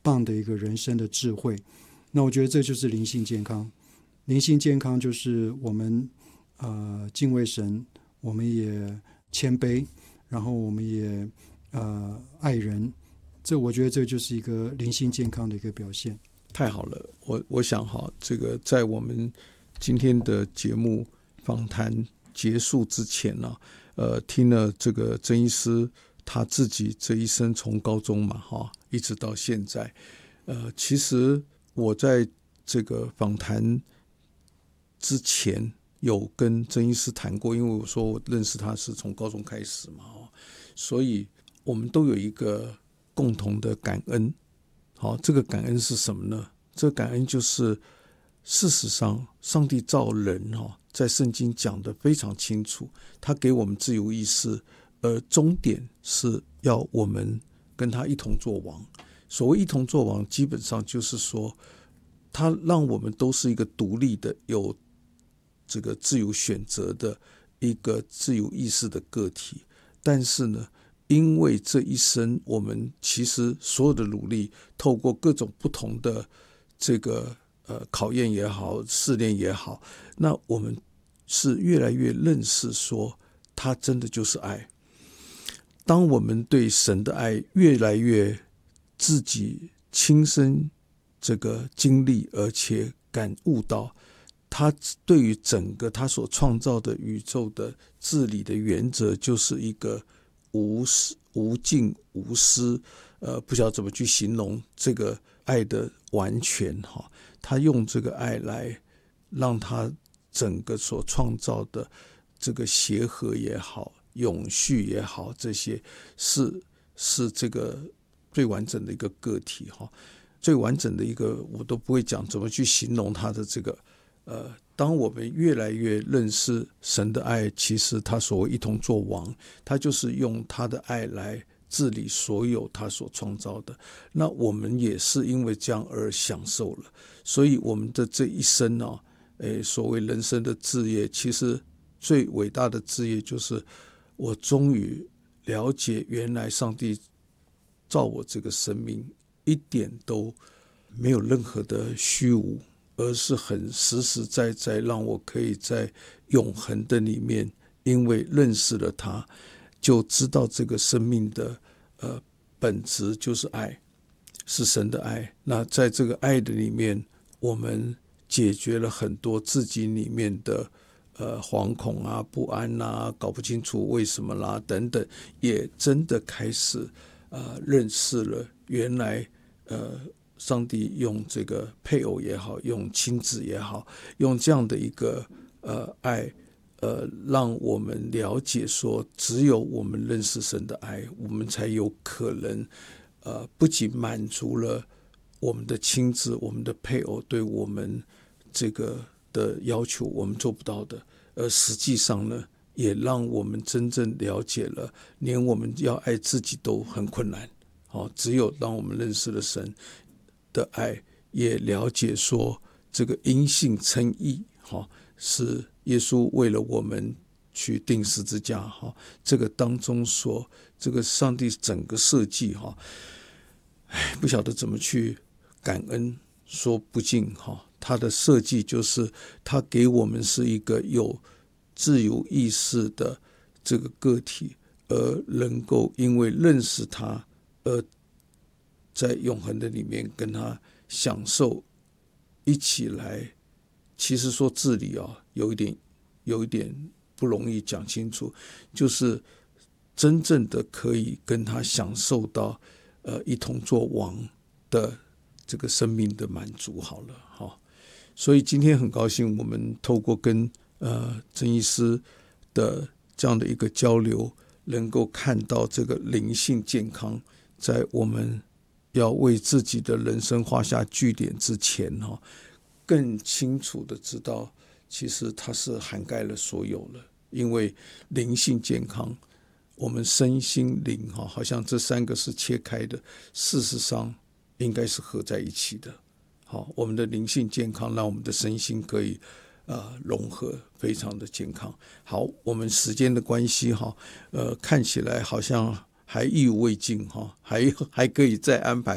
棒的一个人生的智慧。那我觉得这就是灵性健康。灵性健康就是我们敬畏神，我们也谦卑，然后我们也爱人。我觉得这就是一个灵性健康的一个表现。 太好了，我想这个在我们今天的节目访谈结束之前呢，听了这个曾医师他自己这一生从高中嘛一直到现在，其实我在这个访谈之前有跟曾医师谈过，因为我说我认识他是从高中开始嘛，所以我们都有一个共同的感恩。这个感恩是什么呢？这个感恩就是事实上上帝造人在圣经讲得非常清楚，他给我们自由意识，而终点是要我们跟他一同作王。所谓一同作王，基本上就是说他让我们都是一个独立的有这个自由选择的一个自由意识的个体。但是呢，因为这一生我们其实所有的努力，透过各种不同的这个考验也好，试炼也好，那我们是越来越认识说他真的就是爱。当我们对神的爱越来越自己亲身这个经历，而且感悟到他对于整个他所创造的宇宙的治理的原则，就是一个无尽无私，不晓得怎么去形容这个爱的完全他用这个爱来让他整个所创造的这个协和也好，永续也好，这些是这个最完整的一个个体最完整的一个，我都不会讲怎么去形容他的这个当我们越来越认识神的爱，其实他所谓一同作王，他就是用他的爱来治理所有他所创造的。那我们也是因为这样而享受了，所以我们的这一生所谓人生的志业，其实最伟大的志业就是我终于了解，原来上帝造我这个生命一点都没有任何的虚无，而是很实实在在让我可以在永恒的里面，因为认识了他，就知道这个生命的本质就是爱，是神的爱。那在这个爱的里面，我们解决了很多自己里面的惶恐啊、不安啊、搞不清楚为什么啦等等，也真的开始认识了原来上帝用这个配偶也好，用亲子也好，用这样的一个爱让我们了解说，只有我们认识神的爱，我们才有可能不仅满足了我们的亲子、我们的配偶对我们这个的要求我们做不到的，而实际上呢，也让我们真正了解了，连我们要爱自己都很困难。只有让我们认识了神的爱，也了解说这个因信称义是耶稣为了我们去钉十字架这个当中说这个上帝整个设计不晓得怎么去感恩说不尽他的设计就是他给我们是一个有自由意识的这个个体，而能够因为认识他而在永恒的里面跟他享受一起来。其实说治理有一点不容易讲清楚，就是真正的可以跟他享受到一同作王的这个生命的满足好了所以今天很高兴我们透过跟曾医师的这样的一个交流，能够看到这个灵性健康在我们要为自己的人生画下句点之前更清楚的知道其实它是涵盖了所有了。因为灵性健康，我们身心灵好像这三个是切开的，事实上应该是合在一起的。我们的灵性健康让我们的身心可以融合，非常的健康。好，我们时间的关系看起来好像还意犹未尽还可以再安排